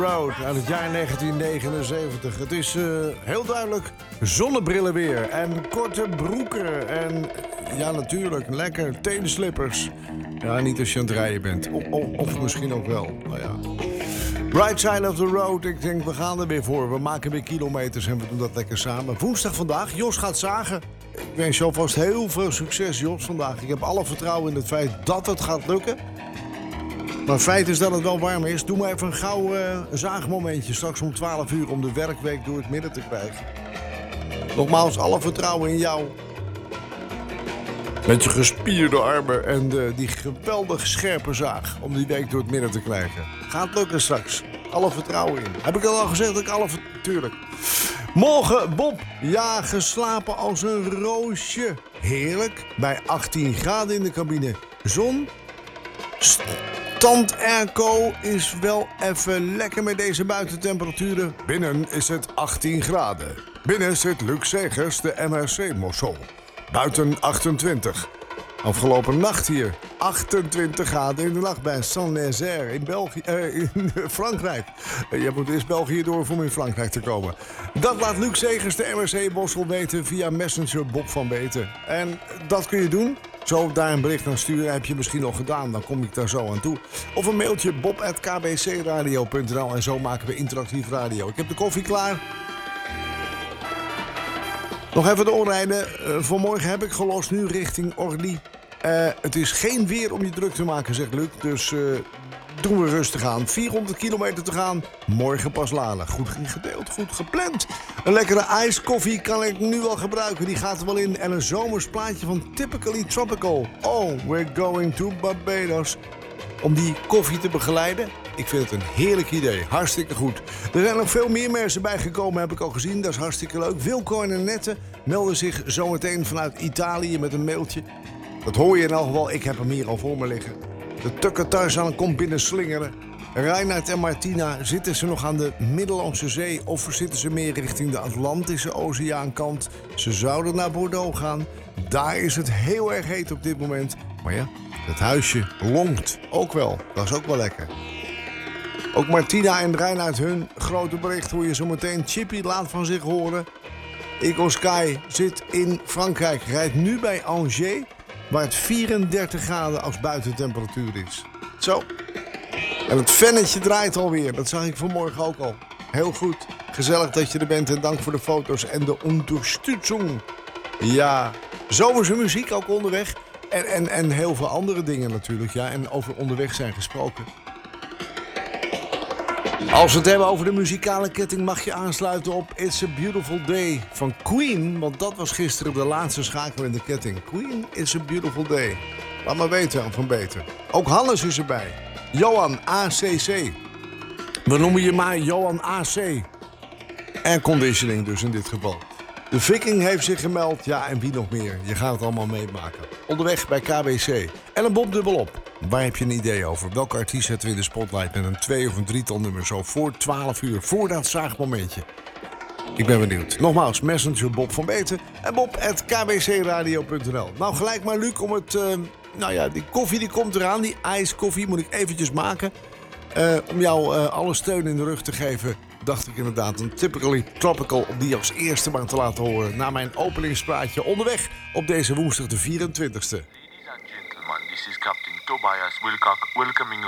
Road uit het jaar 1979. Het is heel duidelijk zonnebrillenweer en korte broeken en ja natuurlijk lekker teenslippers. Ja, niet als je aan het rijden bent. Of misschien ook wel. Nou ja. Right side of the road. Ik denk we gaan er weer voor. We maken weer kilometers en we doen dat lekker samen. Woensdag vandaag. Jos gaat zagen. Ik wens je alvast heel veel succes, Jos, vandaag. Ik heb alle vertrouwen in het feit dat het gaat lukken. Maar het feit is dat het wel warm is. Doe maar even een gauw zaagmomentje. Straks om 12 uur om de werkweek door het midden te krijgen. Nogmaals, alle vertrouwen in jou. Met je gespierde armen en die geweldig scherpe zaag. Om die week door het midden te krijgen. Gaat lukken straks. Alle vertrouwen in. Heb ik al gezegd dat ik alle vertrouwen... Tuurlijk. Morgen, Bob. Ja, geslapen als een roosje. Heerlijk. Bij 18 graden in de cabine. Zon. Stand airco is wel even lekker met deze buitentemperaturen. Binnen is het 18 graden. Binnen zit Luc Segers, de MRC-mossel. Buiten 28. Afgelopen nacht hier 28 graden in de nacht bij Saint-Nazaire in België, in Frankrijk. Je moet eerst België door om in Frankrijk te komen. Dat laat Luc Segers, de MRC-mossel, weten via Messenger Bob van Beten. En dat kun je doen. Zo daar een bericht aan sturen, heb je misschien al gedaan. Dan kom ik daar zo aan toe. Of een mailtje bob@kbcradio.nl en zo maken we interactief radio. Ik heb de koffie klaar. Nog even doorrijden. Voor morgen heb ik gelost nu richting Orly. Het is geen weer om je druk te maken, zegt Luc. Dus doen we rustig aan. 400 kilometer te gaan. Morgen pas laden. Goed gedeeld, goed gepland. Een lekkere ijskoffie kan ik nu al gebruiken. Die gaat er wel in. En een zomers plaatje van Typically Tropical. Oh, we're going to Barbados. Om die koffie te begeleiden. Ik vind het een heerlijk idee. Hartstikke goed. Er zijn nog veel meer mensen bijgekomen, heb ik al gezien. Dat is hartstikke leuk. Wilco en Annette melden zich zometeen vanuit Italië met een mailtje. Dat hoor je in elk geval. Ik heb hem hier al voor me liggen. De Tukker Tarzan komt binnen slingeren. Reinhard en Martina, zitten ze nog aan de Middellandse Zee... of zitten ze meer richting de Atlantische Oceaankant? Ze zouden naar Bordeaux gaan. Daar is het heel erg heet op dit moment. Maar ja, het huisje longt ook wel. Dat is ook wel lekker. Ook Martina en Reinhard, hun grote bericht hoor je zo meteen. Chippy laat van zich horen. Eagle Sky zit in Frankrijk. Rijdt nu bij Angers, waar het 34 graden als buitentemperatuur is. Zo. En het vennetje draait alweer. Dat zag ik vanmorgen ook al. Heel goed. Gezellig dat je er bent en dank voor de foto's en de onderstützung. Ja, zomerse muziek ook onderweg. En heel veel andere dingen natuurlijk. Ja, en over onderweg zijn gesproken. Als we het hebben over de muzikale ketting mag je aansluiten op It's a Beautiful Day van Queen. Want dat was gisteren de laatste schakel in de ketting. Queen, It's a Beautiful Day. Laat maar weten van Beter. Ook Hannes is erbij. Johan ACC. We noemen je maar Johan AC. Airconditioning dus in dit geval. De Viking heeft zich gemeld. Ja, en wie nog meer? Je gaat het allemaal meemaken. Onderweg bij KBC. En een Bob dubbelop. Waar heb je een idee over? Welke artiest zetten we in de spotlight met een 2 of een 3-tal nummer zo voor 12 uur, voor dat zaagmomentje? Ik ben benieuwd. Nogmaals, Messenger Bob van Beten en bob@kbcradio.nl. Nou, gelijk maar Luc om het... die koffie die komt eraan, die ijskoffie moet ik eventjes maken. Om jou alle steun in de rug te geven, dacht ik inderdaad een Typically Tropical om die als eerste maar te laten horen. Na mijn openingspraatje onderweg op deze woensdag de 24e. Ladies and gentlemen, this is Captain Tobias Wilcock welcoming you